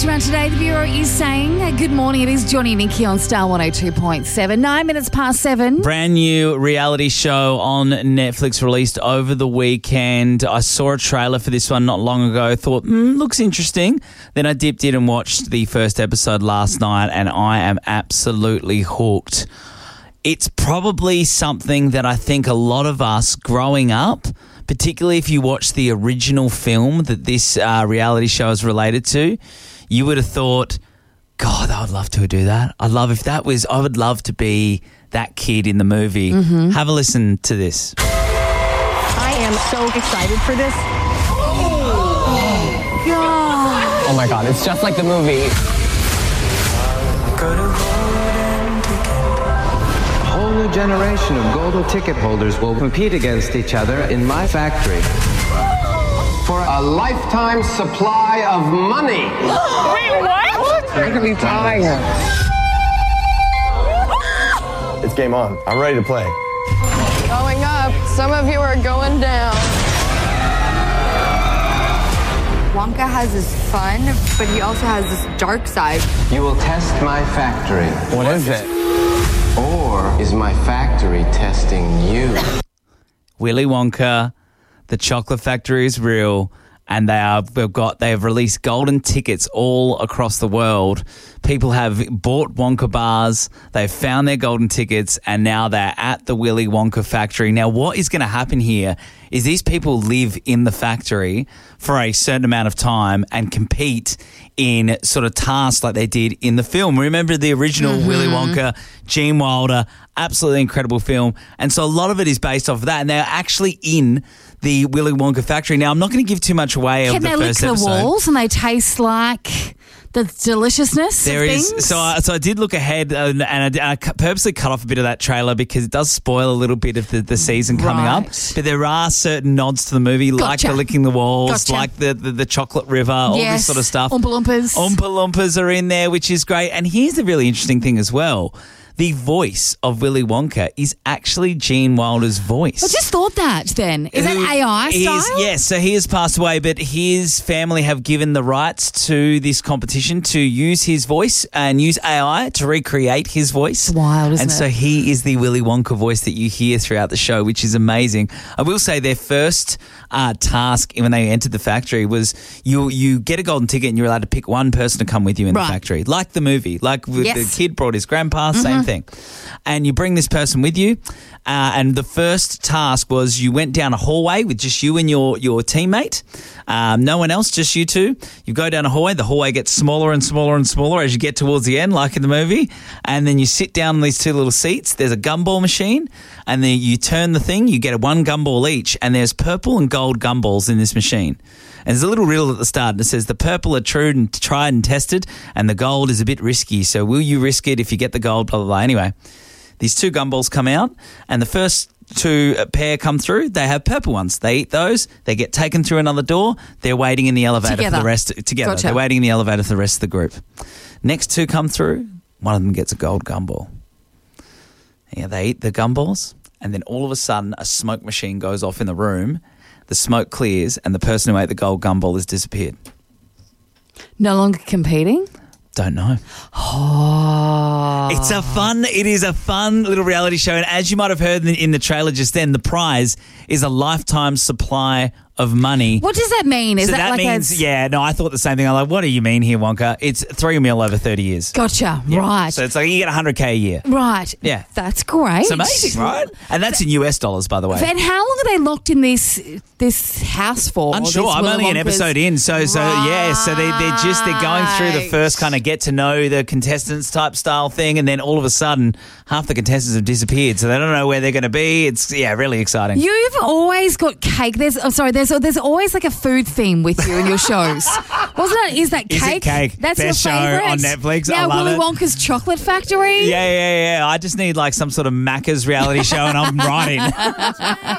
around today. The Bureau is saying good morning. It is Johnny and Nikki on Star 102.7. 9 minutes past 7. Brand new reality show on Netflix released over the weekend. I saw a trailer for this one not long ago. Thought, looks interesting. Then I dipped in and watched the first episode last night, and I am absolutely hooked. It's probably something that I think a lot of us growing up, particularly if you watch the original film that this reality show is related to, you would have thought, God, I would love to do that. I would love to be that kid in the movie. Mm-hmm. Have a listen to this. I am so excited for this. God. Oh my God, it's just like the movie. A whole new generation of golden ticket holders will compete against each other in my factory for a lifetime supply of money. Wait, what? You're gonna be tired. It's game on. I'm ready to play. Going up. Some of you are going down. Wonka has this fun, but he also has this dark side. You will test my factory. What is it? Or is my factory testing you? Willy Wonka, the chocolate factory is real, and they have released golden tickets all across the world. People have bought Wonka bars, they've found their golden tickets, and now they're at the Willy Wonka factory. Now, what is going to happen here is these people live in the factory for a certain amount of time and compete in sort of tasks like they did in the film. Remember the original Willy Wonka, Gene Wilder, absolutely incredible film. And so a lot of it is based off of that, and they're actually in the Willy Wonka factory. Now, I'm not going to give too much away of the first episode. Can they lick the walls and they taste like the deliciousness of things? So I did look ahead and I purposely cut off a bit of that trailer because it does spoil a little bit of the season coming up. But there are certain nods to the movie, like the licking the walls, like the chocolate river, all this sort of stuff. Oompa Loompas. Oompa Loompas are in there, which is great. And here's the really interesting thing as well. The voice of Willy Wonka is actually Gene Wilder's voice. I just thought that then. Is that AI style? Yes, so he has passed away, but his family have given the rights to this competition to use his voice and use AI to recreate his voice. It's wild, isn't it? And so he is the Willy Wonka voice that you hear throughout the show, which is amazing. I will say their first task when they entered the factory was you get a golden ticket and you're allowed to pick one person to come with you in the factory. Like the movie. Like the kid brought his grandpa, same thing. And you bring this person with you, and the first task was you went down a hallway with just you and your teammate, no one else, just you two. You go down a hallway, the hallway gets smaller and smaller and smaller as you get towards the end, like in the movie, and then you sit down on these two little seats. There's a gumball machine, and then you turn the thing, you get one gumball each, and there's purple and gold gumballs in this machine. And there's a little riddle at the start, and it says the purple are tried and tested, and the gold is a bit risky. So will you risk it if you get the gold, blah, blah, blah. Anyway, these two gumballs come out, and the first two pair come through. They have purple ones. They eat those. They get taken through another door. They're waiting in the elevator for the rest. Together. Gotcha. They're waiting in the elevator for the rest of the group. Next two come through. One of them gets a gold gumball. Yeah, they eat the gumballs, and then all of a sudden a smoke machine goes off in the room. The smoke clears, and the person who ate the gold gumball has disappeared. No longer competing? Don't know. Oh. It is a fun little reality show. And as you might have heard in the trailer just then, the prize is a lifetime supply of money. What does that mean? Is that like means, I thought the same thing. I'm like, what do you mean here, Wonka? It's $3 million over 30 years. Gotcha. Yeah. Right. So it's like you get $100K a year. Right. Yeah. That's great. It's amazing, right? And that's in US dollars, by the way. And how long are they locked in this house for? Unsure. I'm only an episode in. So they're going through the first kind of get to know the contestants type style thing, and then all of a sudden half the contestants have disappeared, so they don't know where they're going to be. It's really exciting. You've always got cake. There's always like a food theme with you in your shows. Wasn't it? Is that cake? Is it cake? That's Best your favourite show on Netflix. Now I love Willy Wonka's Chocolate Factory. Yeah. I just need like some sort of Macca's reality show, and I'm writing.